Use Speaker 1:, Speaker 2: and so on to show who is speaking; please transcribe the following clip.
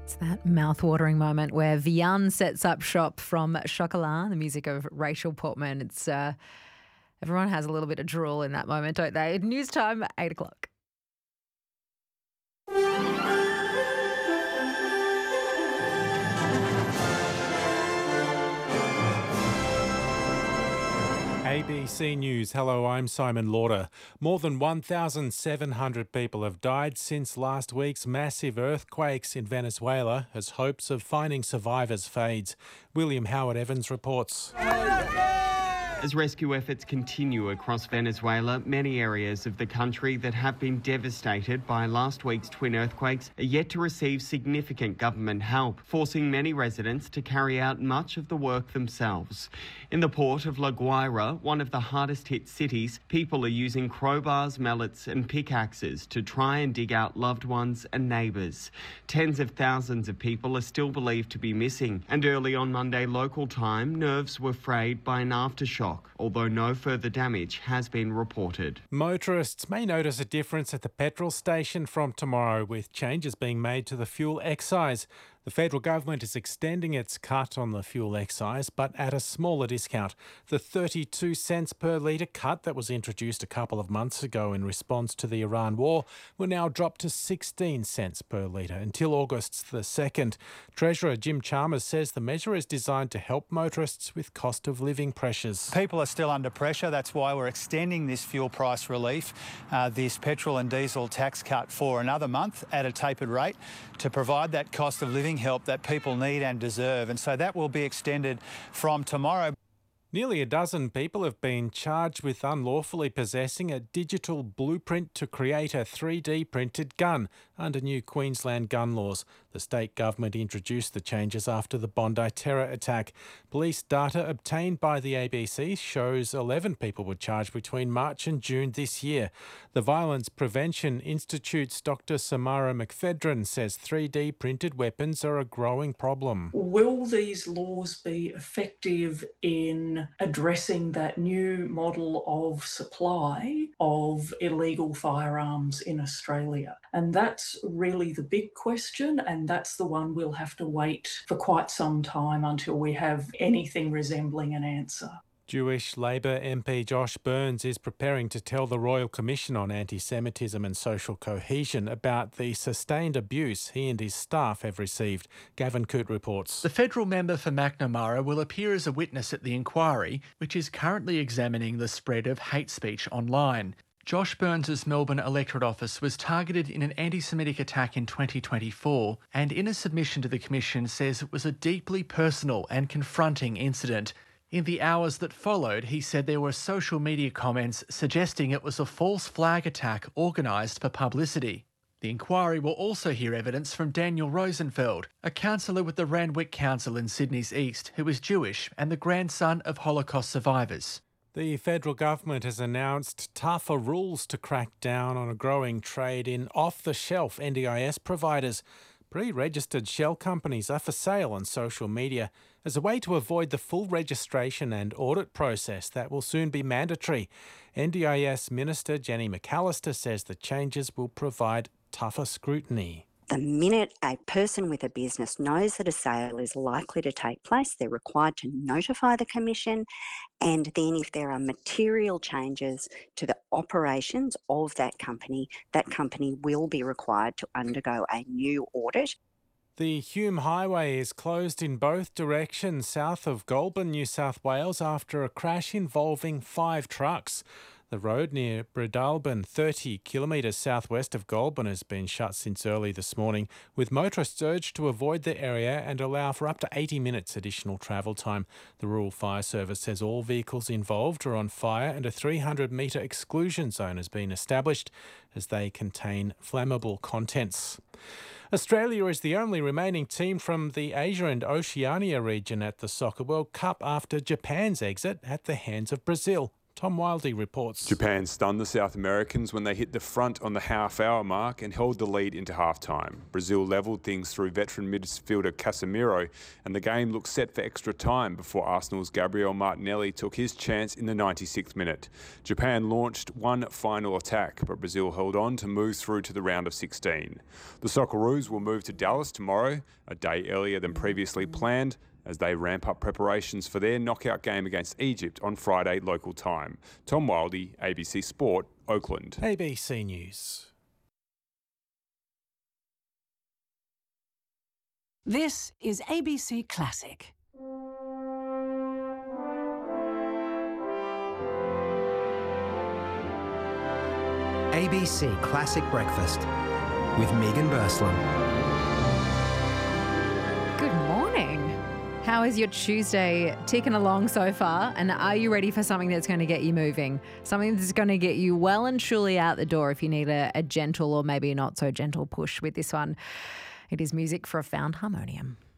Speaker 1: It's that mouth-watering moment where Vian sets up shop from Chocolat, the music of Rachel Portman. It's everyone has a little bit of drool in that moment, don't they? News time, 8 o'clock.
Speaker 2: ABC News. Hello, I'm Simon Lauder. More than 1,700 people have died since last week's massive earthquakes in Venezuela as hopes of finding survivors fades. William Howard Evans reports.
Speaker 3: As rescue efforts continue across Venezuela, many areas of the country that have been devastated by last week's twin earthquakes are yet to receive significant government help, forcing many residents to carry out much of the work themselves. In the port of La Guaira, one of the hardest hit cities, people are using crowbars, mallets and pickaxes to try and dig out loved ones and neighbours. Tens of thousands of people are still believed to be missing, and early on Monday local time, nerves were frayed by an aftershock, although no further damage has been reported.
Speaker 2: Motorists may notice a difference at the petrol station from tomorrow, with changes being made to the fuel excise. The federal government is extending its cut on the fuel excise, but at a smaller discount. The 32 cents per litre cut that was introduced a couple of months ago in response to the Iran war will now drop to 16 cents per litre until August the 2nd. Treasurer Jim Chalmers says the measure is designed to help motorists with cost of living pressures.
Speaker 4: People are still under pressure. That's why we're extending this fuel price relief, this petrol and diesel tax cut for another month at a tapered rate to provide that cost of living help that people need and deserve. And so that will be extended from tomorrow.
Speaker 2: Nearly a dozen people have been charged with unlawfully possessing a digital blueprint to create a 3D printed gun under new Queensland gun laws. The state government introduced the changes after the Bondi terror attack. Police data obtained by the ABC shows 11 people were charged between March and June this year. The Violence Prevention Institute's Dr. Samara McPhedran says 3D printed weapons are a growing problem.
Speaker 5: Will these laws be effective in addressing that new model of supply of illegal firearms in Australia? And that's really the big question, and that's the one we'll have to wait for quite some time until we have anything resembling an answer.
Speaker 2: Jewish Labor MP Josh Burns is preparing to tell the Royal Commission on Anti-Semitism and Social Cohesion about the sustained abuse he and his staff have received. Gavin Coote reports.
Speaker 6: The federal member for Macnamara will appear as a witness at the inquiry, which is currently examining the spread of hate speech online. Josh Burns' Melbourne electorate office was targeted in an anti-Semitic attack in 2024 and in a submission to the Commission says it was a deeply personal and confronting incident. In the hours that followed, he said there were social media comments suggesting it was a false flag attack organised for publicity. The inquiry will also hear evidence from Daniel Rosenfeld, a councillor with the Randwick Council in Sydney's East, who is Jewish and the grandson of Holocaust survivors.
Speaker 2: The federal government has announced tougher rules to crack down on a growing trade in off-the-shelf NDIS providers. Pre-registered shell companies are for sale on social media as a way to avoid the full registration and audit process that will soon be mandatory. NDIS Minister Jenny McAllister says the changes will provide tougher scrutiny.
Speaker 7: The minute a person with a business knows that a sale is likely to take place, they're required to notify the Commission, and then if there are material changes to the operations of that company will be required to undergo a new audit.
Speaker 2: The Hume Highway is closed in both directions south of Goulburn, New South Wales, after a crash involving 5 trucks. The road near Breadalbin, 30 kilometres southwest of Goulburn, has been shut since early this morning, with motorists urged to avoid the area and allow for up to 80 minutes additional travel time. The Rural Fire Service says all vehicles involved are on fire and a 300-metre exclusion zone has been established as they contain flammable contents. Australia is the only remaining team from the Asia and Oceania region at the Soccer World Cup after Japan's exit at the hands of Brazil. Tom Wildey reports.
Speaker 8: Japan stunned the South Americans when they hit the front on the half-hour mark and held the lead into half-time. Brazil levelled things through veteran midfielder Casemiro, and the game looked set for extra time before Arsenal's Gabriel Martinelli took his chance in the 96th minute. Japan launched one final attack, but Brazil held on to move through to the round of 16. The Socceroos will move to Dallas tomorrow, a day earlier than previously planned, as they ramp up preparations for their knockout game against Egypt on Friday local time. Tom Wildey, ABC Sport, Oakland.
Speaker 2: ABC News.
Speaker 9: This is ABC Classic.
Speaker 10: ABC Classic Breakfast with Megan Bursland.
Speaker 1: Good morning. How is your Tuesday ticking along so far? And are you ready for something that's going to get you moving? Something that's going to get you well and truly out the door if you need a gentle or maybe not so gentle push with this one. It is music for a found harmonium.